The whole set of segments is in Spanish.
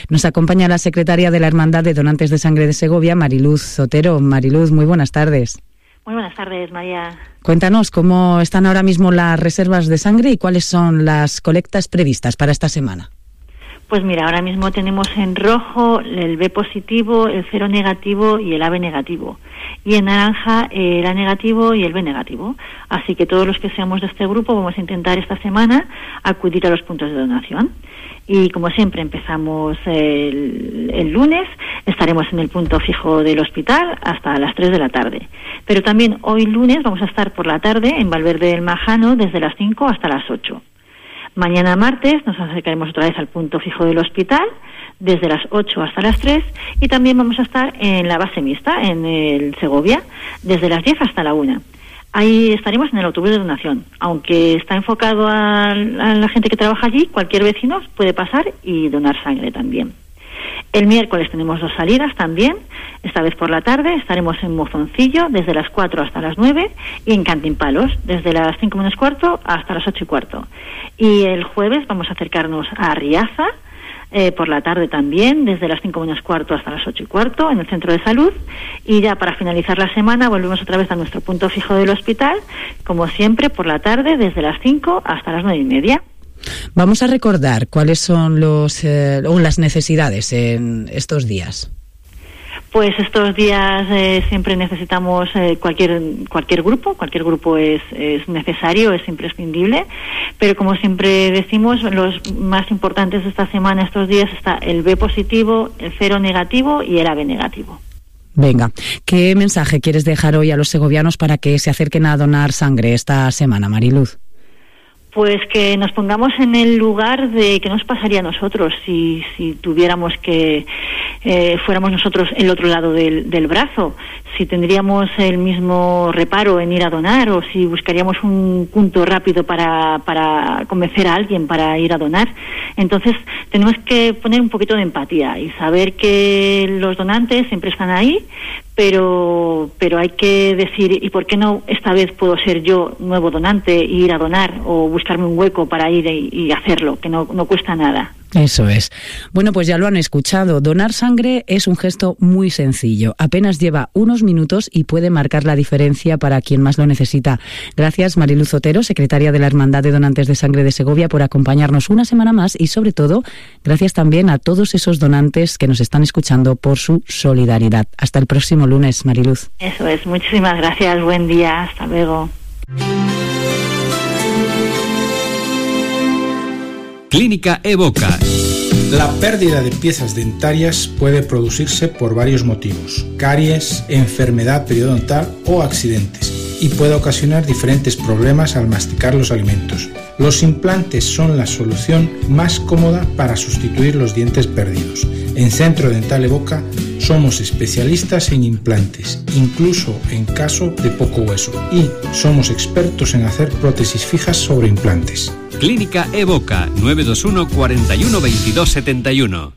Nos acompaña la secretaria de la Hermandad de Donantes de Sangre de Segovia, Mariluz Otero. Mariluz, muy buenas tardes. Muy buenas tardes, María. Cuéntanos cómo están ahora mismo las reservas de sangre y cuáles son las colectas previstas para esta semana. Pues mira, ahora mismo tenemos en rojo el B positivo, el 0 negativo y el AB negativo. Y en naranja el A negativo y el B negativo. Así que todos los que seamos de este grupo vamos a intentar esta semana acudir a los puntos de donación. Y como siempre empezamos el lunes, estaremos en el punto fijo del hospital hasta las 3 de la tarde. Pero también hoy lunes vamos a estar por la tarde en Valverde del Majano desde las 5 hasta las 8. Mañana martes nos acercaremos otra vez al punto fijo del hospital desde las 8 hasta las 3 y también vamos a estar en la base mixta, en el Segovia, desde las 10 hasta la 1. Ahí estaremos en el autobús de donación. Aunque está enfocado a la gente que trabaja allí, cualquier vecino puede pasar y donar sangre también. El miércoles tenemos 2 salidas también, esta vez por la tarde. Estaremos en Mozoncillo desde las 4 hasta las 9 y en Cantimpalos desde las 5 menos cuarto hasta las 8 y cuarto. Y el jueves vamos a acercarnos a Riaza por la tarde también, desde las 5 menos cuarto hasta las 8 y cuarto en el centro de salud. Y ya para finalizar la semana volvemos otra vez a nuestro punto fijo del hospital, como siempre por la tarde desde las 5 hasta las 9 y media. Vamos a recordar cuáles son las necesidades en estos días. Pues estos días siempre necesitamos cualquier grupo es necesario, es imprescindible, pero como siempre decimos, los más importantes de esta semana, estos días, está el B positivo, el 0 negativo y el AB negativo. Venga, ¿qué mensaje quieres dejar hoy a los segovianos para que se acerquen a donar sangre esta semana, Mariluz? Pues que nos pongamos en el lugar de que nos pasaría a nosotros si tuviéramos que fuéramos nosotros el otro lado del brazo, si tendríamos el mismo reparo en ir a donar o si buscaríamos un punto rápido para convencer a alguien para ir a donar. Entonces tenemos que poner un poquito de empatía y saber que los donantes siempre están ahí, pero hay que decir, ¿y por qué no esta vez puedo ser yo nuevo donante e ir a donar o buscarme un hueco para ir y hacerlo, que no cuesta nada? Eso es. Bueno, pues ya lo han escuchado. Donar sangre es un gesto muy sencillo. Apenas lleva unos minutos y puede marcar la diferencia para quien más lo necesita. Gracias, Mariluz Otero, secretaria de la Hermandad de Donantes de Sangre de Segovia, por acompañarnos una semana más y, sobre todo, gracias también a todos esos donantes que nos están escuchando por su solidaridad. Hasta el próximo lunes, Mariluz. Eso es. Muchísimas gracias. Buen día. Hasta luego. Clínica Evoca. La pérdida de piezas dentarias puede producirse por varios motivos: caries, enfermedad periodontal o accidentes, y puede ocasionar diferentes problemas al masticar los alimentos. Los implantes son la solución más cómoda para sustituir los dientes perdidos. En Centro Dental Evoca somos especialistas en implantes, incluso en caso de poco hueso, y somos expertos en hacer prótesis fijas sobre implantes. Clínica Evoca, 921 41 22 71.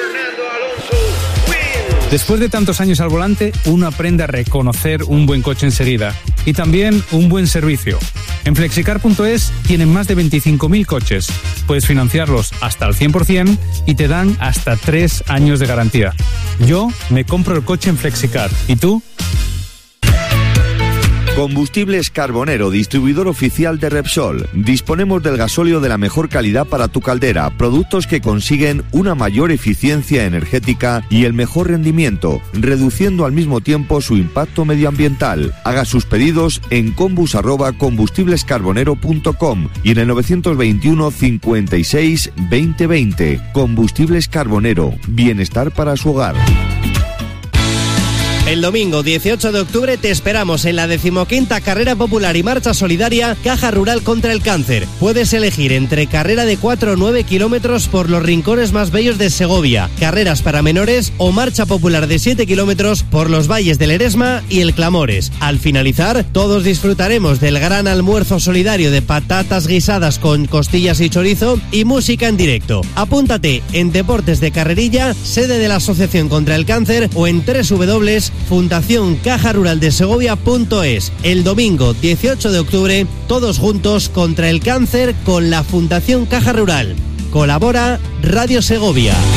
Después de tantos años al volante, uno aprende a reconocer un buen coche enseguida y también un buen servicio. En Flexicar.es tienen más de 25.000 coches. Puedes financiarlos hasta el 100% y te dan hasta 3 años de garantía. Yo me compro el coche en Flexicar. ¿Y tú? Combustibles Carbonero, distribuidor oficial de Repsol. Disponemos del gasóleo de la mejor calidad para tu caldera, productos que consiguen una mayor eficiencia energética y el mejor rendimiento, reduciendo al mismo tiempo su impacto medioambiental. Haga sus pedidos en combus@combustiblescarbonero.com y en el 921 56 2020. Combustibles Carbonero, bienestar para su hogar. El domingo 18 de octubre te esperamos en la 15ª Carrera Popular y Marcha Solidaria Caja Rural contra el Cáncer. Puedes elegir entre carrera de 4 o 9 kilómetros por los rincones más bellos de Segovia, carreras para menores o marcha popular de 7 kilómetros por los valles del Eresma y el Clamores. Al finalizar, todos disfrutaremos del gran almuerzo solidario de patatas guisadas con costillas y chorizo y música en directo. Apúntate en Deportes de Carrerilla, sede de la Asociación contra el Cáncer, o en www.fundacioncajaruraldesegovia.es. El domingo 18 de octubre, todos juntos contra el cáncer con la Fundación Caja Rural. Colabora Radio Segovia.